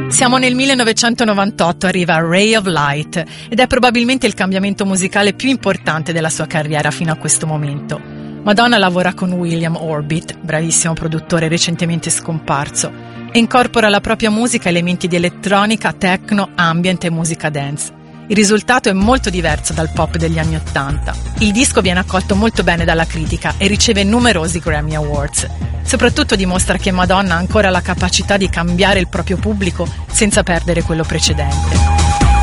Siamo nel 1998, arriva Ray of Light ed è probabilmente il cambiamento musicale più importante della sua carriera fino a questo momento. Madonna lavora con William Orbit, bravissimo produttore recentemente scomparso, e incorpora alla propria musica elementi di elettronica, techno, ambient e musica dance. Il risultato è molto diverso dal pop degli anni '80. Il disco viene accolto molto bene dalla critica e riceve numerosi Grammy Awards. Soprattutto dimostra che Madonna ha ancora la capacità di cambiare il proprio pubblico senza perdere quello precedente.